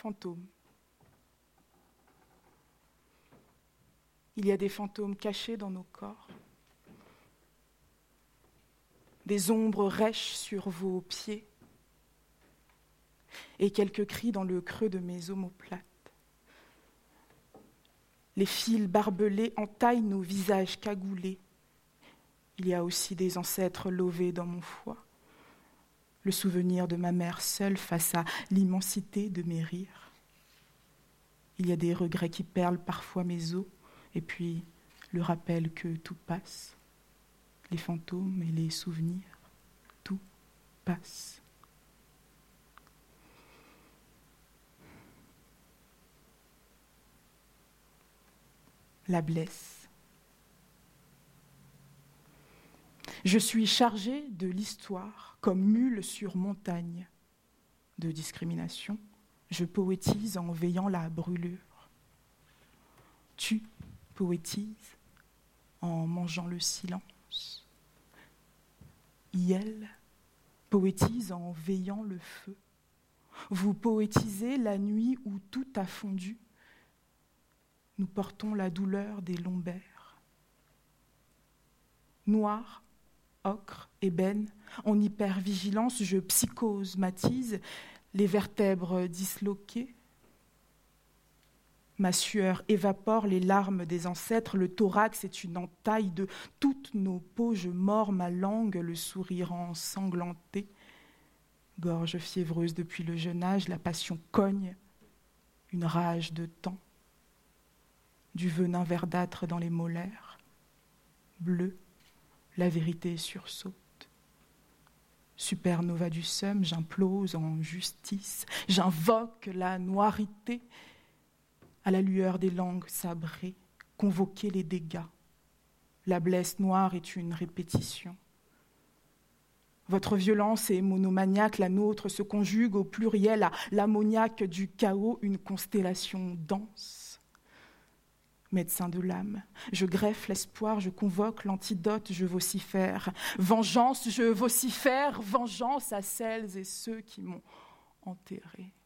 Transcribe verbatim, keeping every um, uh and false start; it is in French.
fantômes. Il y a des fantômes cachés dans nos corps, des ombres rêches sur vos pieds et quelques cris dans le creux de mes omoplates. Les fils barbelés entaillent nos visages cagoulés. Il y a aussi des ancêtres lovés dans mon foie, le souvenir de ma mère seule face à l'immensité de mes rires. Il y a des regrets qui perlent parfois mes os, et puis le rappel que tout passe, les fantômes et les souvenirs, tout passe. La blesse. Je suis chargée de l'histoire comme mule sur montagne. De discrimination, je poétise en veillant la brûlure. Tu poétises en mangeant le silence. Iel poétise en veillant le feu. Vous poétisez la nuit où tout a fondu. Nous portons la douleur des lombaires. Noir, ocre, ébène, en hypervigilance, je psychosomatise les vertèbres disloquées. Ma sueur évapore les larmes des ancêtres, le thorax est une entaille de toutes nos peaux, je mords ma langue, le sourire ensanglanté. Gorge fiévreuse depuis le jeune âge, la passion cogne, une rage de temps. Du venin verdâtre dans les molaires, bleu, la vérité sursaute. Supernova du seum, j'implose en justice, j'invoque la noirité. À la lueur des langues sabrées, convoquer les dégâts. La blesse noire est une répétition. Votre violence est monomaniaque, la nôtre se conjugue au pluriel à l'ammoniaque du chaos, une constellation dense. Médecin de l'âme, je greffe l'espoir, je convoque l'antidote, je vocifère. Vengeance, je vocifère, vengeance à celles et ceux qui m'ont enterré.